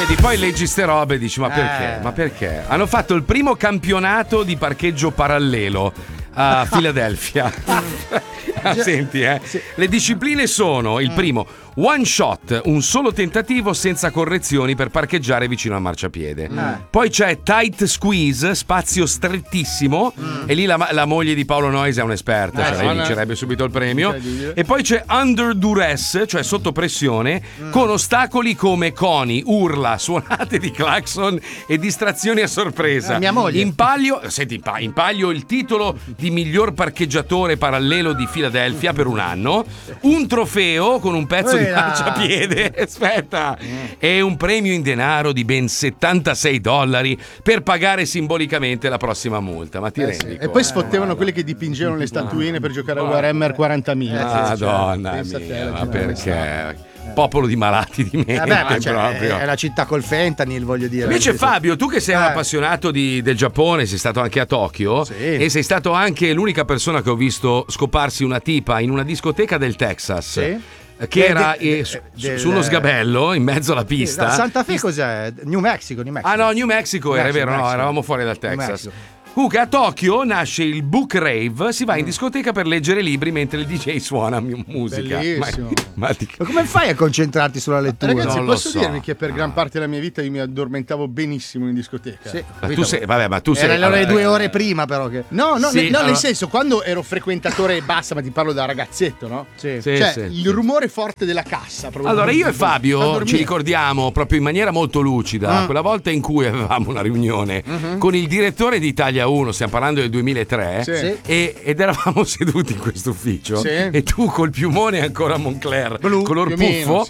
vedi, poi leggi ste robe e dici ma perché? Ma perché? Hanno fatto il primo campionato di parcheggio parallelo a Filadelfia. Senti, sì. Le discipline sono il primo one shot, un solo tentativo senza correzioni per parcheggiare vicino al marciapiede. Poi c'è tight squeeze, spazio strettissimo, e lì la moglie di Paolo Noyes è un'esperta, cioè lei vincerebbe subito il premio. E poi c'è under duress, cioè sotto pressione, con ostacoli come coni, urla, suonate di clacson e distrazioni a sorpresa. Mia moglie. In palio il titolo di miglior parcheggiatore parallelo di Filadelfia per un anno, un trofeo con un pezzo di marciapiede, aspetta, e un premio in denaro di ben $76 per pagare simbolicamente la prossima multa. Ma ti rendi? E poi sfottevano quelli che dipingevano le statuine per giocare a Warhammer 40.000. Madonna mia, ma perché? Popolo di malati di mente, proprio. È la città col fentanyl, voglio dire. Invece Fabio, tu che sei un appassionato del Giappone, sei stato anche a Tokyo e sei stato anche l'unica persona che ho visto scoparsi una tipa in una discoteca del Texas. Che era su uno sgabello in mezzo alla pista. Santa Fe cos'è? New Mexico. Ah no, New Mexico era vero, no, eravamo fuori dal Texas. Comunque a Tokyo nasce il book rave, si va in discoteca per leggere libri mentre il DJ suona musica. Bellissimo. Ma come fai a concentrarti sulla lettura? Ragazzi, posso dirvi che per gran parte della mia vita io mi addormentavo benissimo in discoteca. Sì. Ma tu sei erano le 2 ore prima però che... No, nel senso, quando ero frequentatore e basta, ma ti parlo da ragazzetto, no? Il rumore forte della cassa. Allora io e Fabio ci ricordiamo proprio in maniera molto lucida quella volta in cui avevamo una riunione con il direttore di Italia 1, stiamo parlando del 2003, ed eravamo seduti in questo ufficio e tu col piumone ancora a Moncler, color puffo,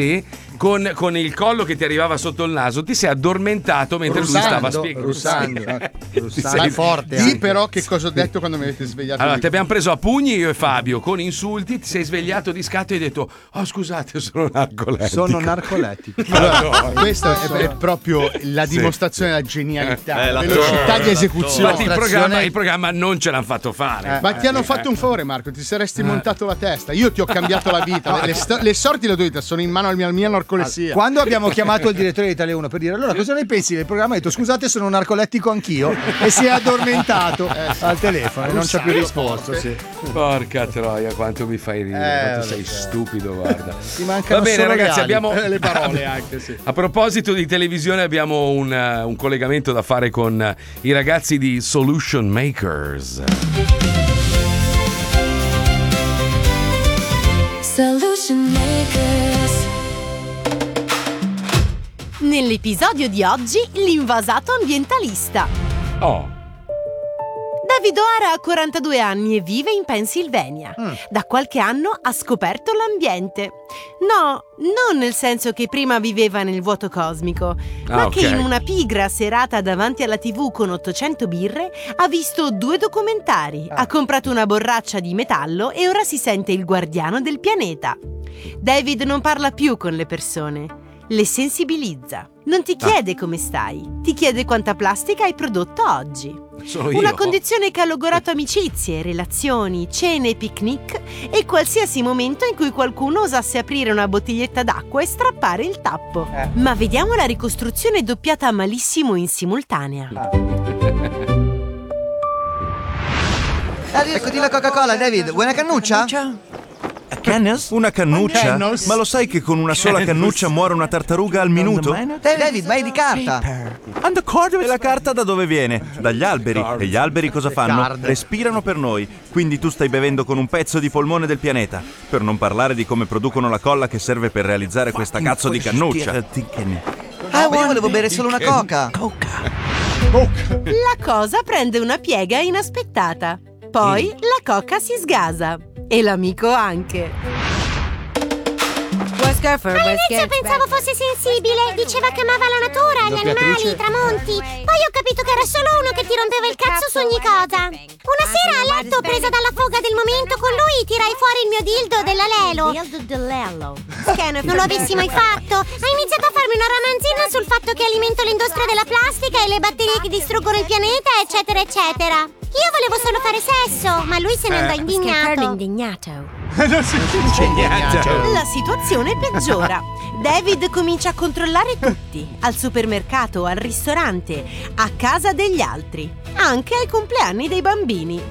con il collo che ti arrivava sotto il naso, ti sei addormentato mentre lui stava russando. Sei forte. Sì, però che cosa ho detto quando mi avete svegliato? Allora, ti abbiamo preso a pugni io e Fabio con insulti, ti sei svegliato di scatto e hai detto "Oh, scusate, sono narcoletico". Allora, questa è proprio la dimostrazione della genialità, la velocità di esecuzione. Il programma non ce l'hanno fatto fare. Ma ti hanno fatto un favore, Marco, ti saresti montato la testa. Io ti ho cambiato la vita. Le sorti della tua vita sono in mano alla mia narcolessia. Quando abbiamo chiamato il direttore di Italia 1 per dire allora cosa ne pensi del programma, ha detto scusate, sono narcolettico anch'io, e si è addormentato al telefono e non c'ha più risposto. Porca troia, quanto mi fai ridere, quanto sei stupido, guarda. Va bene ragazzi, abbiamo le parole anche, A proposito di televisione abbiamo un collegamento da fare con i ragazzi di Solution Makers. Solution Makers. Nell'episodio di oggi, l'invasato ambientalista. David O'Hara ha 42 anni e vive in Pennsylvania. Da qualche anno ha scoperto l'ambiente. No, non nel senso che prima viveva nel vuoto cosmico, ma che in una pigra serata davanti alla TV con 800 birre ha visto 2 documentari, ha comprato una borraccia di metallo e ora si sente il guardiano del pianeta. David non parla più con le persone, le sensibilizza. Non ti chiede come stai, ti chiede quanta plastica hai prodotto oggi. Una condizione che ha logorato amicizie, relazioni, cene, picnic e qualsiasi momento in cui qualcuno osasse aprire una bottiglietta d'acqua e strappare il tappo. Ma vediamo la ricostruzione doppiata malissimo in simultanea. Eccoti la Coca-Cola, David. Vuoi una cannuccia? Una cannuccia? Ma lo sai che con una sola cannuccia muore una tartaruga al minuto? David, ma è di carta. E la carta da dove viene? Dagli alberi. E gli alberi cosa fanno? Respirano per noi. Quindi tu stai bevendo con un pezzo di polmone del pianeta. Per non parlare di come producono la colla che serve per realizzare questa cazzo di cannuccia. Io volevo bere solo una Coca. La cosa prende una piega inaspettata. Poi la Coca si sgasa. E l'amico anche. All'inizio pensavo fosse sensibile. Diceva che amava la natura, gli animali, i tramonti. Poi ho capito che era solo uno che ti rompeva il cazzo su ogni cosa. Una sera a letto, presa dalla foga del momento, con lui tirai fuori il mio dildo della Lelo. Non lo avessi mai fatto. Ha iniziato a farmi una ramanzina sul fatto che alimento l'industria della plastica e le batterie che distruggono il pianeta, eccetera, eccetera. Io volevo solo fare sesso, ma lui se ne andò indignato. Non c'è niente. La situazione peggiora. David comincia a controllare tutti, al supermercato, al ristorante, a casa degli altri, anche ai compleanni dei bambini.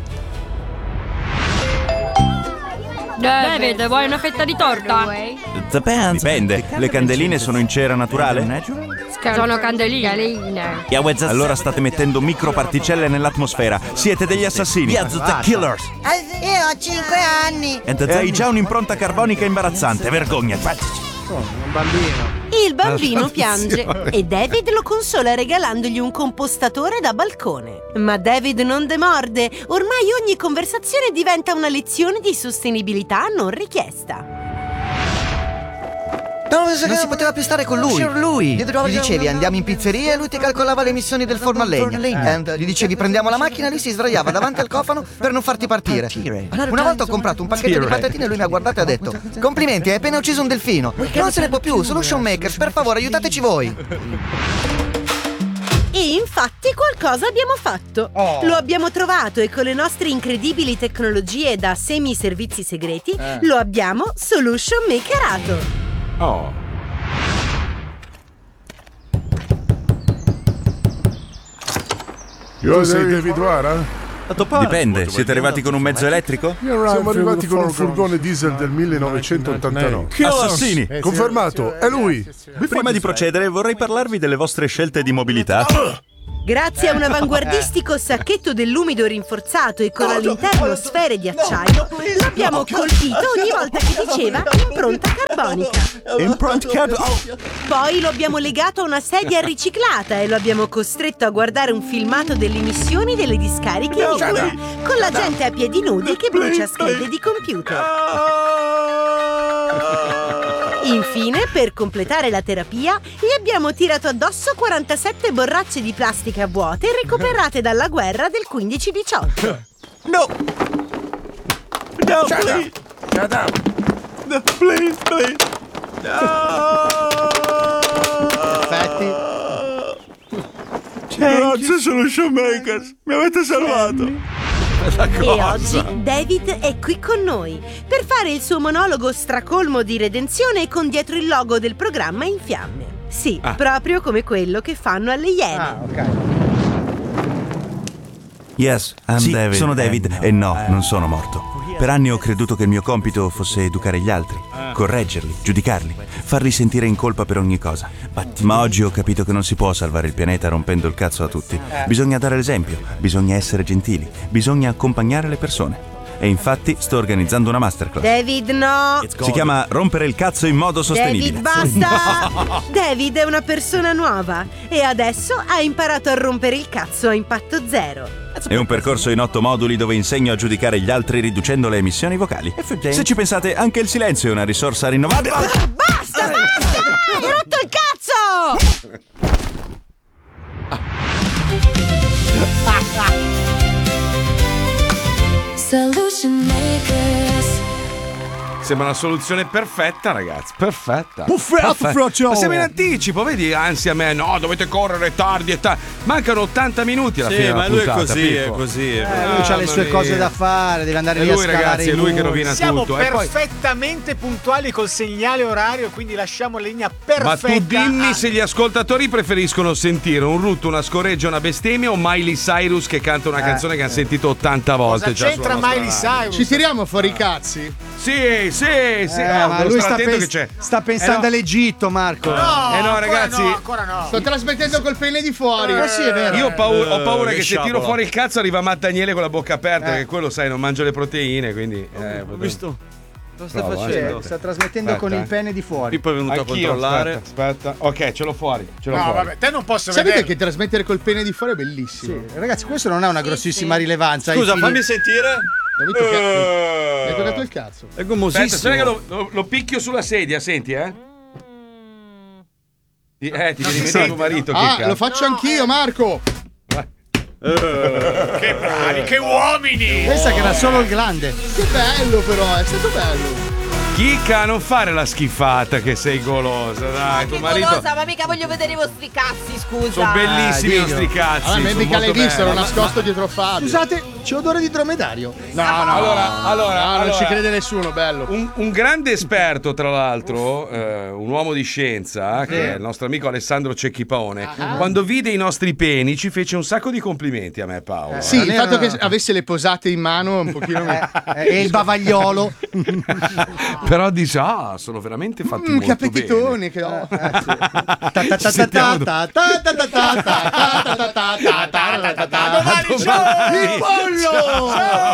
David, vuoi una fetta di torta? Dipende, le candeline sono in cera naturale? Sono candeline. Allora state mettendo microparticelle nell'atmosfera. Siete degli assassini. Io ho 5 anni. E hai già un'impronta carbonica imbarazzante. Vergognati. Un bambino. Il bambino piange e David lo consola regalandogli un compostatore da balcone. Ma David non demorde. Ormai ogni conversazione diventa una lezione di sostenibilità non richiesta. Non si poteva più stare con lui. Gli dicevi andiamo in pizzeria e lui ti calcolava le emissioni del forno a legna. Gli dicevi prendiamo la macchina e lui si sdraiava davanti al cofano per non farti partire. Una volta ho comprato un pacchetto di patatine e lui mi ha guardato e ha detto: complimenti, hai appena ucciso un delfino. Non se ne può più, Solution Makers, per favore aiutateci voi. E infatti qualcosa abbiamo fatto. Lo abbiamo trovato e con le nostre incredibili tecnologie da semi-servizi segreti lo abbiamo Solution Makerato. Tu sei David Wara? Dipende, siete arrivati con un mezzo elettrico? Siamo arrivati con un furgone diesel del 1989. Assassini! Confermato, è lui! Prima di procedere vorrei parlarvi delle vostre scelte di mobilità. Grazie a un avanguardistico sacchetto dell'umido rinforzato e con all'interno sfere di acciaio, l'abbiamo colpito ogni volta che diceva impronta carbonica. Poi lo abbiamo legato a una sedia riciclata e lo abbiamo costretto a guardare un filmato delle emissioni delle discariche in India, con la gente a piedi nudi che brucia schede di computer. Infine, per completare la terapia, gli abbiamo tirato addosso 47 borracce di plastica vuote recuperate dalla guerra del 15-18. No! No, please! Shut up! No, please! Effetti. Grazie Solution Makers, mi avete salvato! E oggi David è qui con noi per fare il suo monologo stracolmo di redenzione con dietro il logo del programma in fiamme. Sì, proprio come quello che fanno alle Iene. Ok. Yes, David. Sono David e no, non sono morto. Per anni ho creduto che il mio compito fosse educare gli altri, correggerli, giudicarli, farli sentire in colpa per ogni cosa. Ma oggi ho capito che non si può salvare il pianeta rompendo il cazzo a tutti. Bisogna dare l'esempio, bisogna essere gentili, bisogna accompagnare le persone. E infatti sto organizzando una masterclass. David, no! Si chiama Rompere il cazzo in modo sostenibile. David, basta! No. David è una persona nuova e adesso ha imparato a rompere il cazzo a impatto zero. È un percorso in 8 moduli dove insegno a giudicare gli altri riducendo le emissioni vocali. Se ci pensate, anche il silenzio è una risorsa rinnovabile. Basta! Hai rotto il cazzo! Solution Makers. Sembra una soluzione perfetta, ragazzi. Perfetta. Perfetto. Ma siamo in anticipo, vedi? Ansia a me. No, dovete correre tardi e tardi. Mancano 80 minuti alla fine della puntata. Lui è così. Lui ha le sue cose da fare, deve andare via a scalare. Ragazzi, è lui che rovina Siamo tutto. Siamo perfettamente puntuali col segnale orario, quindi lasciamo la linea perfetta. Ma tu dimmi se gli ascoltatori preferiscono sentire un rutto, una scorreggia, una bestemmia o Miley Cyrus che canta una canzone che hanno sentito 80 volte. Cosa c'entra Miley Cyrus? Ci tiriamo fuori i cazzi? Sì. Ma lui sta pensando all'Egitto, Marco. No, ragazzi. Ancora no. Sto trasmettendo col pene di fuori. Sì, è vero. Io ho paura che se tiro fuori il cazzo arriva Matt Daniele con la bocca aperta, perché quello, sai, non mangia le proteine, quindi. Ho visto. Cosa stai facendo? facendo? Sta trasmettendo con il pene di fuori. Pippo è venuto a controllare. Aspetta. Ok, ce l'ho fuori. Vabbè, te non posso vedere. Sapete che trasmettere col pene di fuori è bellissimo. Sì, ragazzi, questo non ha una grossissima rilevanza. Scusa, fammi sentire. Mi hai toccato il cazzo. È gommosissimo. Aspetta, che lo picchio sulla sedia, senti, ti devi mettere tuo marito. Lo faccio anch'io, Marco. Che bravi, che uomini! Pensa che era solo il grande. Che bello, però, è stato bello. Chicca, non fare la schifata che sei golosa, dai, tuo marito. Golosa, ma mica voglio vedere i vostri cazzi, scusa. Sono bellissimi i nostri cazzi. Allora, mica l'hai visto, ero nascosto dietro Fabio. Scusate, C'è odore di dromedario. No. Allora, non ci crede nessuno, bello. Un grande esperto, tra l'altro, un uomo di scienza, che è il nostro amico Alessandro Cecchipone, quando vide i nostri peni ci fece un sacco di complimenti a me e Paolo. Sì, il fatto che avesse le posate in mano un pochino e il bavagliolo. Però dice, sono veramente fatti molto che appetitoni bene. che ho. Il pollo!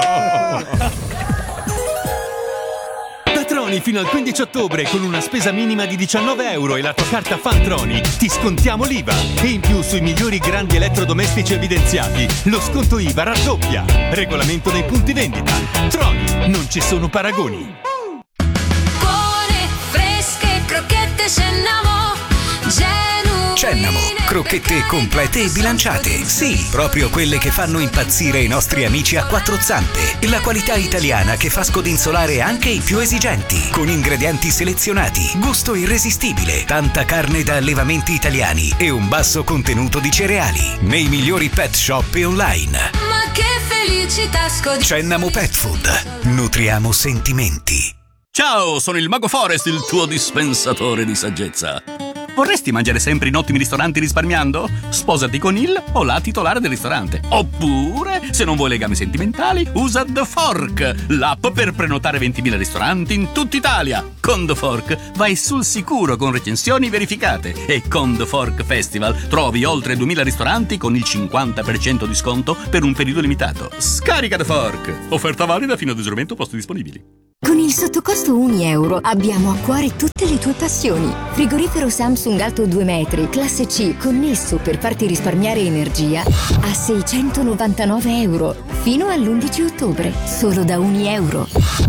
Da Troni fino al 15 ottobre con una spesa minima di 19 euro e la tua carta Fantroni ti scontiamo l'IVA e in più sui migliori grandi elettrodomestici evidenziati lo sconto IVA raddoppia. Regolamento nei punti vendita. Troni, non ci sono paragoni. Buone, fresche, crocchette Cennamo, Cennamo, crocchette complete e bilanciate. Sì, proprio quelle che fanno impazzire i nostri amici a quattro zampe. La qualità italiana che fa scodinzolare anche i più esigenti. Con ingredienti selezionati, gusto irresistibile, tanta carne da allevamenti italiani e un basso contenuto di cereali. Nei migliori pet shop e online. Ma che felicità Cennamo Pet Food. Nutriamo sentimenti. Ciao, sono il Mago Forest, il tuo dispensatore di saggezza. Vorresti mangiare sempre in ottimi ristoranti risparmiando? Sposati con il o la titolare del ristorante. Oppure, se non vuoi legami sentimentali, usa The Fork, l'app per prenotare 20.000 ristoranti in tutta Italia. Con The Fork vai sul sicuro con recensioni verificate e con The Fork Festival trovi oltre 2.000 ristoranti con il 50% di sconto per un periodo limitato. Scarica The Fork. Offerta valida fino ad esaurimento posti disponibili. Con il sottocosto 1 euro abbiamo a cuore tutte le tue passioni. Frigorifero Samsung alto 2 metri, classe C, connesso per farti risparmiare energia a 699 euro. Fino all'11 ottobre, solo da 1 euro.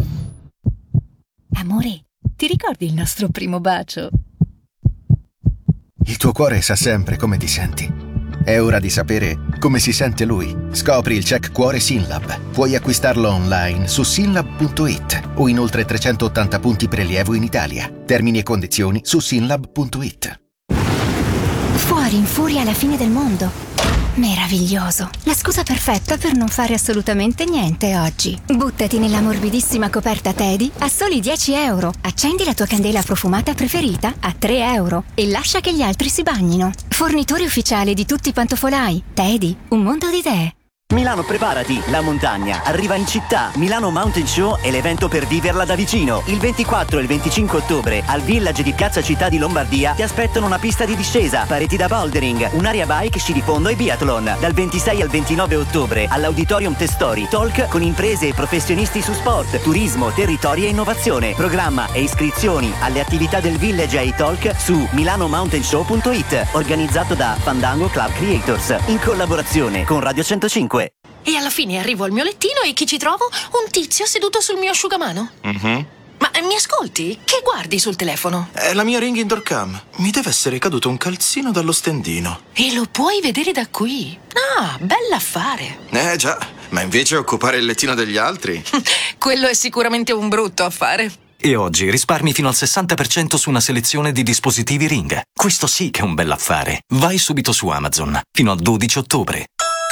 Amore, ti ricordi il nostro primo bacio? Il tuo cuore sa sempre come ti senti. È ora di sapere come si sente lui. Scopri il check cuore Synlab. Puoi acquistarlo online su synlab.it o in oltre 380 punti prelievo in Italia. Termini e condizioni su synlab.it. Fuori in furia alla fine del mondo. Meraviglioso. La scusa perfetta per non fare assolutamente niente oggi. Buttati nella morbidissima coperta Teddy a soli 10 euro. Accendi la tua candela profumata preferita a 3 euro e lascia che gli altri si bagnino. Fornitore ufficiale di tutti i pantofolai. Teddy, un mondo di idee. Milano, preparati, la montagna arriva in città. Milano Mountain Show è l'evento per viverla da vicino. Il 24 e il 25 ottobre al Village di Piazza Città di Lombardia ti aspettano una pista di discesa, pareti da bouldering, un'area bike, sci di fondo e biathlon. Dal 26 al 29 ottobre all'Auditorium Testori, talk con imprese e professionisti su sport, turismo, territori e innovazione. Programma e iscrizioni alle attività del Village e ai talk su milanomountainshow.it, organizzato da Fandango Club Creators in collaborazione con Radio 105. E alla fine arrivo al mio lettino e chi ci trovo? Un tizio seduto sul mio asciugamano. Ma mi ascolti? Che guardi sul telefono? È la mia Ring Indoor Cam. Mi deve essere caduto un calzino dallo stendino. E lo puoi vedere da qui. Ah, bell'affare. Già, ma invece occupare il lettino degli altri? Quello è sicuramente un brutto affare. E oggi risparmi fino al 60% su una selezione di dispositivi Ring. Questo sì che è un bell'affare. Vai subito su Amazon, fino al 12 ottobre.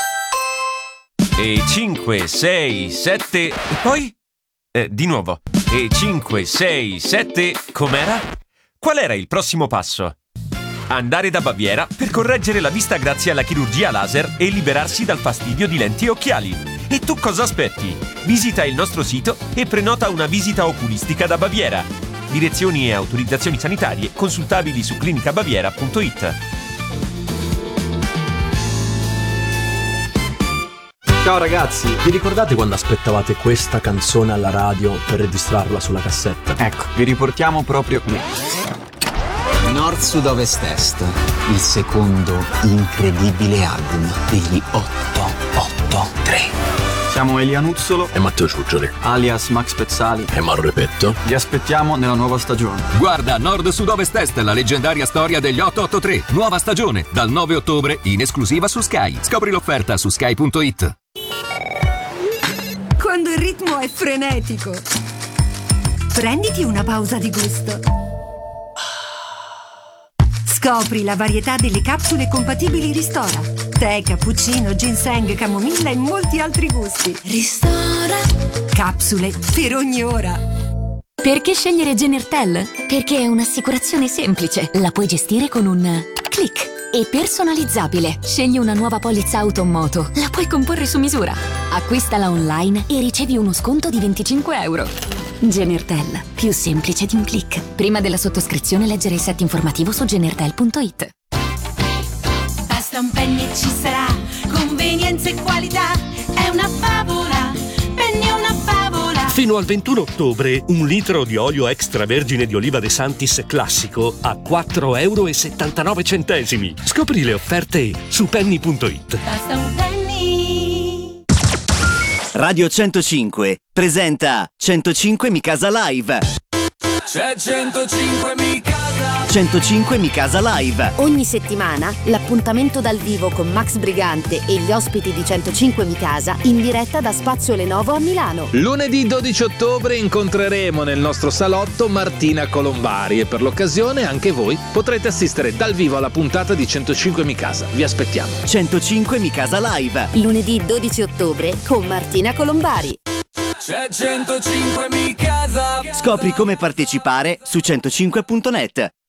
E 5, 6, 7... E poi? Di nuovo. E 5, 6, 7... Com'era? Qual era il prossimo passo? Andare da Baviera per correggere la vista grazie alla chirurgia laser e liberarsi dal fastidio di lenti e occhiali. E tu cosa aspetti? Visita il nostro sito e prenota una visita oculistica da Baviera. Direzioni e autorizzazioni sanitarie consultabili su clinicabaviera.it. Ciao ragazzi, vi ricordate quando aspettavate questa canzone alla radio per registrarla sulla cassetta? Ecco, vi riportiamo proprio qui. Nord, Sud, Ovest, Est, il secondo incredibile album degli 883. Siamo Elia Nuzzolo e Matteo Ciuccioli, alias Max Pezzali e Mauro Repetto. Vi aspettiamo nella nuova stagione. Guarda Nord, Sud, Ovest, Est, la leggendaria storia degli 883. Nuova stagione, dal 9 ottobre, in esclusiva su Sky. Scopri l'offerta su sky.it. Quando il ritmo è frenetico, prenditi una pausa di gusto. Scopri la varietà delle capsule compatibili Ristora. Tè, cappuccino, ginseng, camomilla e molti altri gusti. Capsule per ogni ora. Perché scegliere Genertel? Perché è un'assicurazione semplice. La puoi gestire con un click. E personalizzabile. Scegli una nuova polizza auto o moto. La puoi comporre su misura. Acquistala online e ricevi uno sconto di 25 euro. Genertel. Più semplice di un click. Prima della sottoscrizione leggere il set informativo su genertel.it. Basta un penny e ci sarà convenienza e qualità. È una favola, Penny è una favola. Fino al 21 ottobre, un litro di olio extravergine di oliva De Santis classico a 4,79 euro. Scopri le offerte su penny.it. Basta un penny. Radio 105 presenta 105 Mi Casa Live. C'è 105 Mi Casa. 105 Mi Casa Live. Ogni settimana l'appuntamento dal vivo con Max Brigante e gli ospiti di 105 Mi Casa in diretta da Spazio Lenovo a Milano. Lunedì 12 ottobre incontreremo nel nostro salotto Martina Colombari e per l'occasione anche voi potrete assistere dal vivo alla puntata di 105 Mi Casa. Vi aspettiamo. 105 Mi Casa Live. Lunedì 12 ottobre con Martina Colombari. C'è 105 Mi Casa. Scopri come partecipare su 105.net.